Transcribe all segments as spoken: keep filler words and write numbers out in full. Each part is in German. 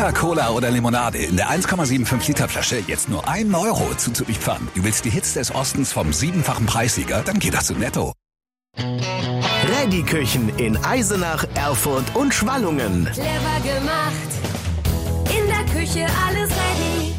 Wodka, Cola oder Limonade in der eins Komma fünfundsiebzig Liter Flasche jetzt nur ein Euro zuzulieferern. Du willst die Hits des Ostens vom siebenfachen Preissieger? Dann geht das zu Netto. Ready-Küchen in Eisenach, Erfurt und Schwallungen. Clever gemacht, in der Küche alles ready.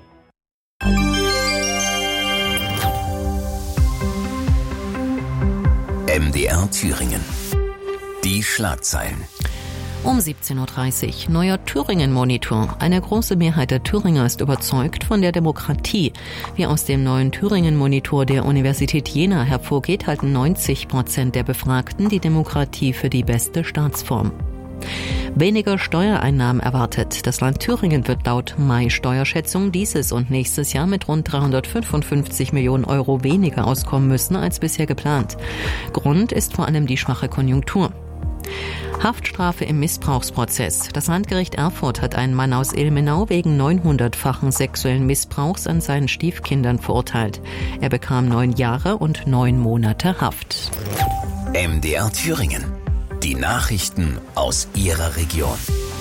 M D R Thüringen. Die Schlagzeilen. Um siebzehn Uhr dreißig, neuer Thüringen-Monitor. Eine große Mehrheit der Thüringer ist überzeugt von der Demokratie. Wie aus dem neuen Thüringen-Monitor der Universität Jena hervorgeht, halten neunzig Prozent der Befragten die Demokratie für die beste Staatsform. Weniger Steuereinnahmen erwartet. Das Land Thüringen wird laut Mai-Steuerschätzung dieses und nächstes Jahr mit rund dreihundertfünfundfünfzig Millionen Euro weniger auskommen müssen als bisher geplant. Grund ist vor allem die schwache Konjunktur. Haftstrafe im Missbrauchsprozess. Das Landgericht Erfurt hat einen Mann aus Ilmenau wegen neunhundertfachen sexuellen Missbrauchs an seinen Stiefkindern verurteilt. Er bekam neun Jahre und neun Monate Haft. M D R Thüringen. Die Nachrichten aus Ihrer Region.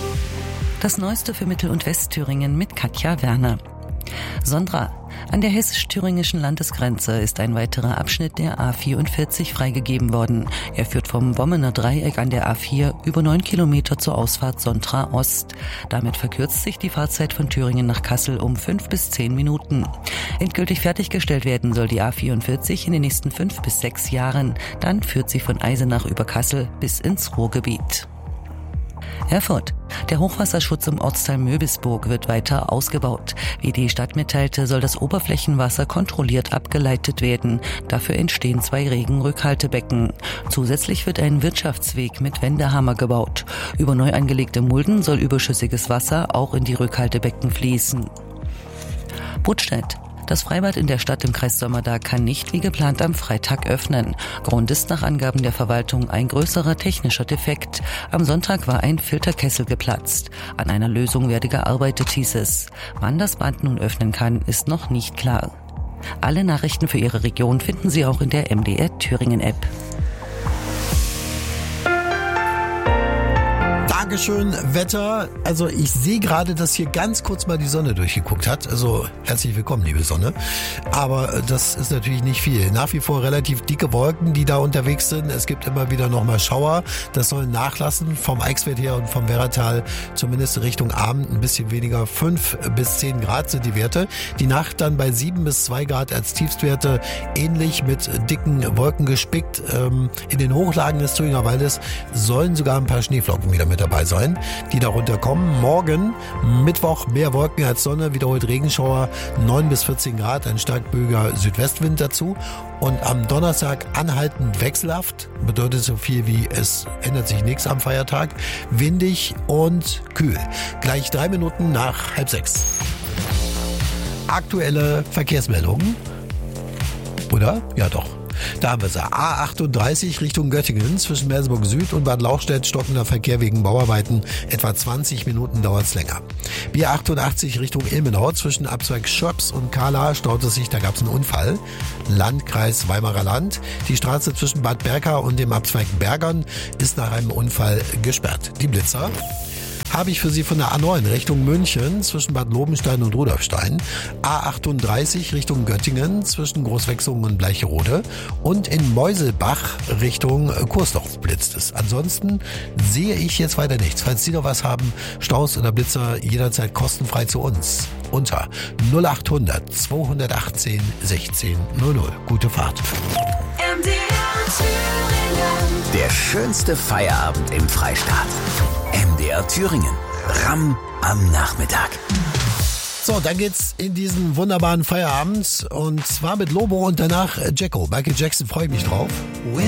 Das Neueste für Mittel- und Westthüringen mit Katja Werner. Sondra. An der hessisch-thüringischen Landesgrenze ist ein weiterer Abschnitt der A vierundvierzig freigegeben worden. Er führt vom Wommener Dreieck an der A vier über neun Kilometer zur Ausfahrt Sondra Ost. Damit verkürzt sich die Fahrzeit von Thüringen nach Kassel um fünf bis zehn Minuten. Endgültig fertiggestellt werden soll die A vierundvierzig in den nächsten fünf bis sechs Jahren. Dann führt sie von Eisenach über Kassel bis ins Ruhrgebiet. Erfurt. Der Hochwasserschutz im Ortsteil Möbisburg wird weiter ausgebaut. Wie die Stadt mitteilte, soll das Oberflächenwasser kontrolliert abgeleitet werden. Dafür entstehen zwei Regenrückhaltebecken. Zusätzlich wird ein Wirtschaftsweg mit Wendehammer gebaut. Über neu angelegte Mulden soll überschüssiges Wasser auch in die Rückhaltebecken fließen. Buttstedt. Das Freibad in der Stadt im Kreis Sommerda kann nicht wie geplant am Freitag öffnen. Grund ist nach Angaben der Verwaltung ein größerer technischer Defekt. Am Sonntag war ein Filterkessel geplatzt. An einer Lösung werde gearbeitet, hieß es. Wann das Bad nun öffnen kann, ist noch nicht klar. Alle Nachrichten für Ihre Region finden Sie auch in der M D R Thüringen App. Dankeschön, Wetter. Also ich sehe gerade, dass hier ganz kurz mal die Sonne durchgeguckt hat. Also herzlich willkommen, liebe Sonne. Aber das ist natürlich nicht viel. Nach wie vor relativ dicke Wolken, die da unterwegs sind. Es gibt immer wieder nochmal Schauer. Das soll nachlassen vom Eichsfeld her und vom Werratal. Zumindest Richtung Abend ein bisschen weniger. fünf bis zehn Grad sind die Werte. Die Nacht dann bei sieben bis zwei Grad als Tiefstwerte. Ähnlich mit dicken Wolken gespickt. In den Hochlagen des Thüringer Waldes sollen sogar ein paar Schneeflocken wieder mit dabei sein, die darunter kommen. Morgen, Mittwoch, mehr Wolken als Sonne, wiederholt Regenschauer, neun bis vierzehn Grad, ein stark böiger Südwestwind dazu. Und am Donnerstag anhaltend wechselhaft, bedeutet so viel wie es ändert sich nichts am Feiertag, windig und kühl. Gleich drei Minuten nach halb sechs. Aktuelle Verkehrsmeldungen. Oder? Ja doch. Da haben wir sie. A achtunddreißig Richtung Göttingen zwischen Merseburg Süd und Bad Lauchstädt stockender Verkehr wegen Bauarbeiten. Etwa zwanzig Minuten dauert es länger. B achtundachtzig Richtung Ilmenau zwischen Abzweig Schöps und Kahla staut es sich, da gab es einen Unfall. Landkreis Weimarer Land. Die Straße zwischen Bad Berka und dem Abzweig Bergern ist nach einem Unfall gesperrt. Die Blitzer habe ich für Sie von der A neun Richtung München zwischen Bad Lobenstein und Rudolfstein, A achtunddreißig Richtung Göttingen zwischen Großwechsungen und Bleicherode und in Meuselbach Richtung Kursdorf blitzt es. Ansonsten sehe ich jetzt weiter nichts. Falls Sie noch was haben, Staus oder Blitzer, jederzeit kostenfrei zu uns unter null achthundert zweihundertachtzehn sechzehn null null. Gute Fahrt. M D R Thüringen. Der schönste Feierabend im Freistaat. M D R Thüringen. Ramm am Nachmittag. So, dann geht's in diesen wunderbaren Feierabend und zwar mit Lobo und danach Jacko. Michael Jackson, freue ich mich drauf.